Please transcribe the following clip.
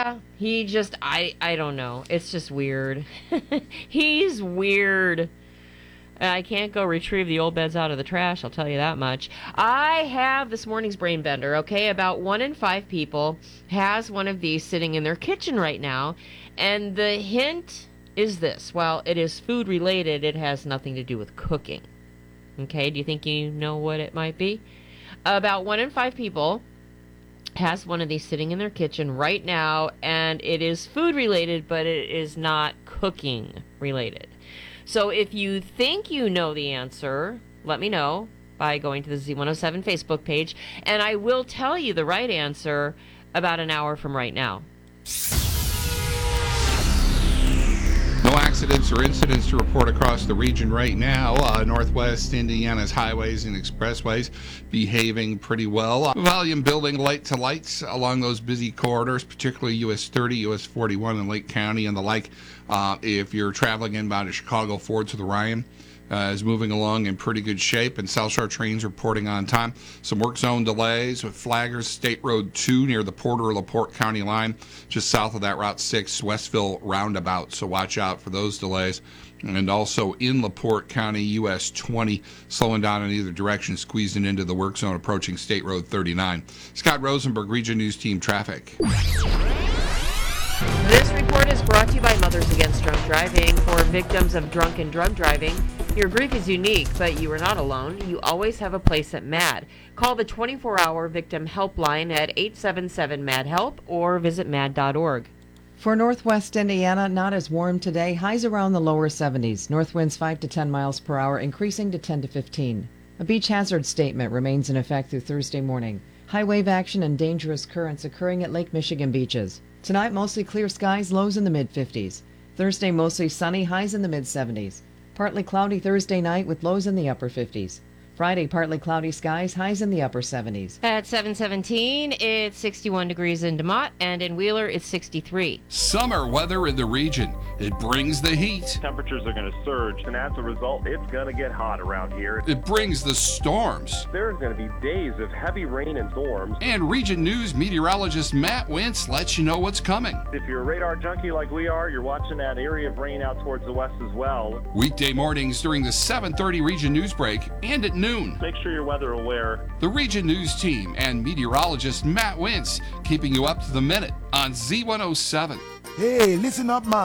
Yeah, he just, I don't know. It's just weird. He's weird. I can't go retrieve the old beds out of the trash, I'll tell you that much. I have this morning's brain bender, okay? About 1 in 5 people has one of these sitting in their kitchen right now. And the hint is this. While it is food related, it has nothing to do with cooking. Okay, do you think you know what it might be? About 1 in 5 people has one of these sitting in their kitchen right now, and it is food related, but it is not cooking related. So if you think you know the answer, let me know by going to the Z107 Facebook page, and I will tell you the right answer about an hour from right now. No accidents or incidents to report across the region right now. Northwest Indiana's highways and expressways behaving pretty well. Volume building light to lights along those busy corridors, particularly US 30, US 41 in Lake County and the like. If you're traveling inbound to Chicago, Ford to the Ryan is moving along in pretty good shape, and South Shore trains reporting on time. Some work zone delays with flaggers. State Road 2 near the Porter-LaPorte County line, just south of that Route 6 Westville roundabout, so watch out for those delays. And also in LaPorte County, US 20, slowing down in either direction, squeezing into the work zone approaching State Road 39. Scott Rosenberg, Region News Team Traffic. This report is brought to you by Mothers Against Drunk Driving. For victims of drunk and drug driving, your grief is unique, but you are not alone. You always have a place at MAD. Call the 24-hour victim helpline at 877-MAD-HELP or visit mad.org. For Northwest Indiana, not as warm today. Highs around the lower 70s. North winds 5 to 10 miles per hour, increasing to 10 to 15. A beach hazard statement remains in effect through Thursday morning. High wave action and dangerous currents occurring at Lake Michigan beaches. Tonight, mostly clear skies, lows in the mid-50s. Thursday, mostly sunny, highs in the mid-70s. Partly cloudy Thursday night with lows in the upper 50s. Friday, partly cloudy skies, highs in the upper 70s. At 7:17, it's 61 degrees in DeMotte, and in Wheeler, it's 63. Summer weather in the region. It brings the heat. Temperatures are going to surge, and as a result, it's going to get hot around here. It brings the storms. There's going to be days of heavy rain and storms. And Region News meteorologist Matt Wentz lets you know what's coming. If you're a radar junkie like we are, you're watching that area of rain out towards the west as well. Weekday mornings during the 7:30 Region News break and at noon. Make sure you're weather aware. The Region News team and meteorologist Matt Wentz keeping you up to the minute on Z107. Hey, listen up, man.